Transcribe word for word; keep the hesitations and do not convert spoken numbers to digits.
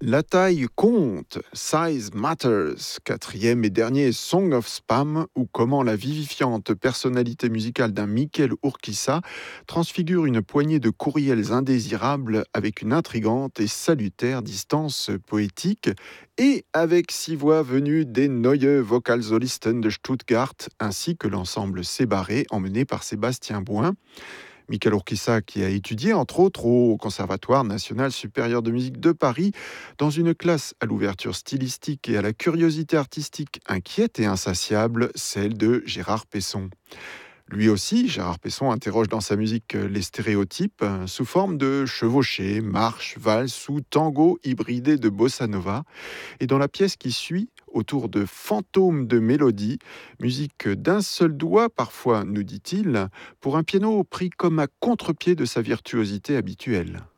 La taille compte, Size Matters, quatrième et dernier Song of Spam, ou comment la vivifiante personnalité musicale d'un Mikel Urquiza transfigure une poignée de courriels indésirables avec une intrigante et salutaire distance poétique, et avec six voix venues des Neue Vokalsolisten de Stuttgart, ainsi que l'ensemble Sébarré emmené par Sébastien Bouin. Michael Urquiza, qui a étudié entre autres au Conservatoire national supérieur de musique de Paris, dans une classe à l'ouverture stylistique et à la curiosité artistique inquiète et insatiable, celle de Gérard Pesson. Lui aussi, Gérard Pesson interroge dans sa musique les stéréotypes euh, sous forme de chevauchées, marches, valses ou tango hybridés de bossa nova. Et dans la pièce qui suit, autour de fantômes de mélodie, musique d'un seul doigt parfois, nous dit-il, pour un piano pris comme à contre-pied de sa virtuosité habituelle.